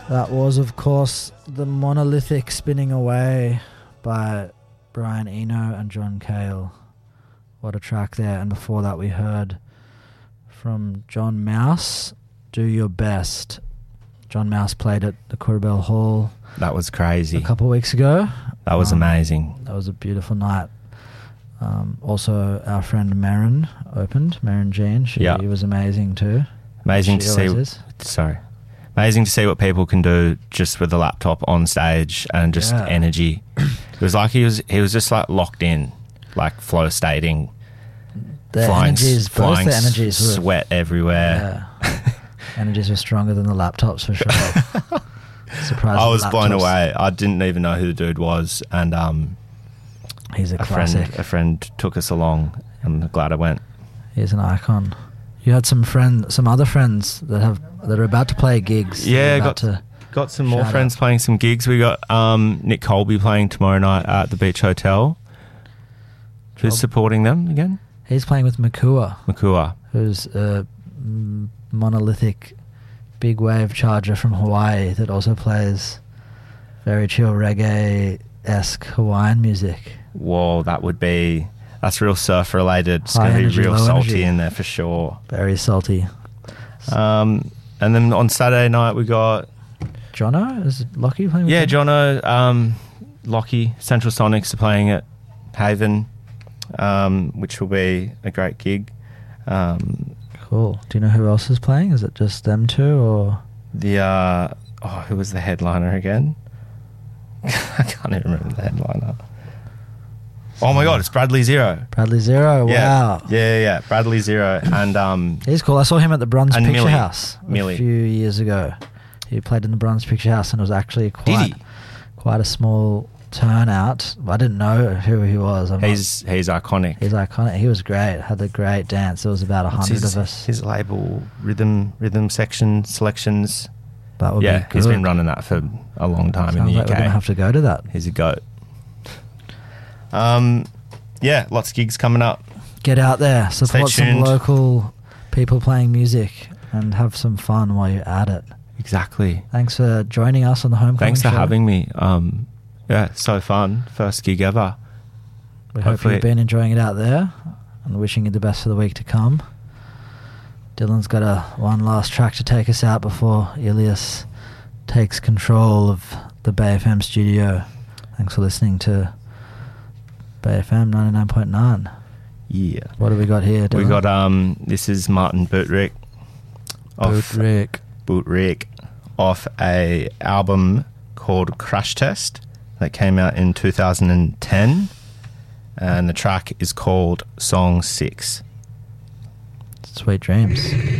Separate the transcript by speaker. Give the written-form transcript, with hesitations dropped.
Speaker 1: That was, of course, The Monolithic Spinning Away by Brian Eno and John Cale. What a track there. And before that we heard from John Mouse, Do Your Best. John Mouse played at the Coorabell Hall.
Speaker 2: That was crazy.
Speaker 1: A couple of weeks ago.
Speaker 2: That was amazing.
Speaker 1: That was a beautiful night. Also, our friend Marin opened, Marin Jean. She was amazing too.
Speaker 2: Amazing to see. Amazing to see what people can do just with a laptop on stage and just energy. It was like he was just like locked in, like flow stating, flying, sweat everywhere.
Speaker 1: Yeah. Energies were stronger than the laptops for sure. Surprising.
Speaker 2: I was blown away. I didn't even know who the dude was, and
Speaker 1: he's a classic.
Speaker 2: A friend took us along. I'm glad I went.
Speaker 1: He's an icon. You had some other friends that are about to play gigs.
Speaker 2: Yeah, got some more friends playing some gigs. We got Nick Colby playing tomorrow night at the Beach Hotel. Who's supporting them again?
Speaker 1: He's playing with
Speaker 2: Makua.
Speaker 1: Who's a monolithic big wave charger from Hawaii that also plays very chill reggae-esque Hawaiian music.
Speaker 2: Whoa, that's real surf related. It's going to be real salty in there for sure.
Speaker 1: Very salty.
Speaker 2: And then on Saturday night we got
Speaker 1: Jono. Is Lockie playing with him?
Speaker 2: Jono, Lockie, Central Sonics are playing at Haven, which will be a great gig.
Speaker 1: Cool. Do you know who else is playing? Is it just them two or
Speaker 2: who was the headliner again? I can't even remember the headliner. Oh my God, it's Bradley Zero.
Speaker 1: Bradley Zero, wow.
Speaker 2: Yeah. Bradley Zero. And
Speaker 1: he's cool. I saw him at the Bruns Picture
Speaker 2: Millie.
Speaker 1: House a few years ago. He played in the Bruns Picture House and it was actually quite a small turnout. I didn't know who he was.
Speaker 2: He's iconic.
Speaker 1: He's iconic. He was great. Had a great dance. There was about 100 of us.
Speaker 2: His label, Rhythm Section Selections.
Speaker 1: That would be good.
Speaker 2: He's been running that for a long time.
Speaker 1: Sounds
Speaker 2: in the
Speaker 1: like
Speaker 2: UK.
Speaker 1: We're going to have to go to that.
Speaker 2: He's a goat. Lots of gigs coming up.
Speaker 1: Get out there, support some local people playing music and have some fun while you're at it.
Speaker 2: Exactly.
Speaker 1: Thanks for joining us on the Homecoming
Speaker 2: Thanks for
Speaker 1: show.
Speaker 2: having me. So fun. First gig ever.
Speaker 1: We hope you've been enjoying it out there and wishing you the best for the week to come. Dylan's got one last track to take us out before Ilias takes control of the Bay FM studio. Thanks for listening to Bay FM 99.9.
Speaker 2: Yeah.
Speaker 1: What have we got here, Dylan?
Speaker 2: We got this is Martin Bootrick. Bootrick off a album called Crash Test that came out in 2010, and the track is called Song 6.
Speaker 1: Sweet dreams.